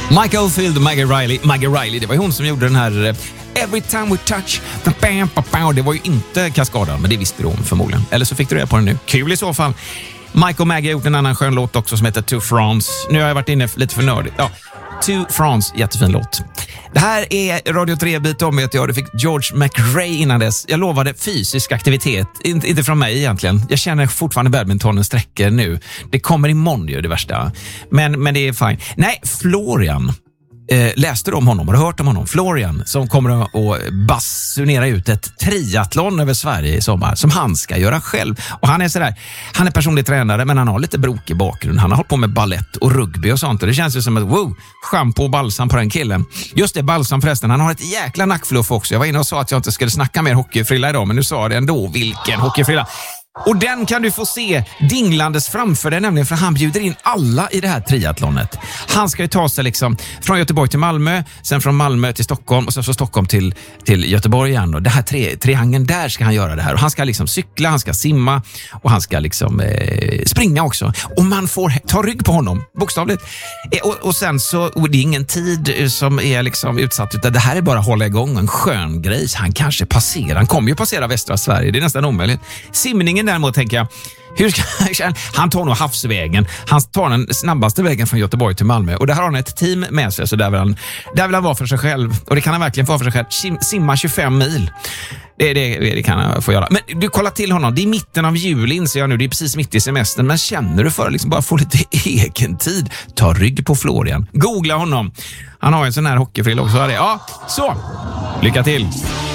Mike Oldfield och Maggie Riley, det var ju hon som gjorde den här Every Time We Touch. Det var ju inte Kaskadan, men det visste du om förmodligen. Eller så fick du reda på den nu. Kul i så fall. Mike och Maggie har gjort en annan skön låt också som heter To France. Nu har jag varit inne lite för nördigt. Ja, To France, jättefin låt. Det här är Radio 3-bit om att jag fick George McRae innan dess. Jag lovade fysisk aktivitet, inte från mig egentligen. Jag känner fortfarande badmintonen sträcker nu. Det kommer imorgon ju, det värsta. Men det är fine. Nej, Florian. Läste du om honom? Har du hört om honom? Florian som kommer att basunera ut ett triathlon över Sverige i sommar som han ska göra själv. Och han är sådär, han är personlig tränare men han har lite brokig bakgrund. Han har hållit på med ballett och rugby och sånt och det känns ju som ett shampoo och balsam på den killen. Just det, balsam förresten. Han har ett jäkla nackfluff också. Jag var inne och sa att jag inte skulle snacka mer hockeyfrilla idag men nu sa jag det ändå. Vilken hockeyfrilla! Och den kan du få se dinglandes framför dig, nämligen för han bjuder in alla i det här triathlonet. Han ska ju ta sig liksom från Göteborg till Malmö, sen från Malmö till Stockholm och sen från Stockholm till Göteborg igen. Och det här triangeln, där ska han göra det här. Och han ska liksom cykla, han ska simma och han ska liksom springa också. Och man får ta rygg på honom, bokstavligt. Och sen så, och det är ingen tid som är liksom utsatt, utan det här är bara att hålla igång en skön grej. Han kanske passerar, han kommer ju passera västra Sverige, det är nästan omöjligt. Simningen däremot tänker jag, hur ska han tar nog havsvägen. Han tar den snabbaste vägen från Göteborg till Malmö. Och där har han ett team med sig. Så där vill han vara för sig själv. Och det kan han verkligen vara för sig själv. Simma 25 mil. Det kan han få göra. Men du, kolla till honom. Det är mitten av juli inser jag nu. Det är precis mitt i semestern. Men känner du för liksom bara få lite egen tid? Ta rygg på Florian. Googla honom. Han har en sån här hockeyfrill också. Ja, så. Lycka till.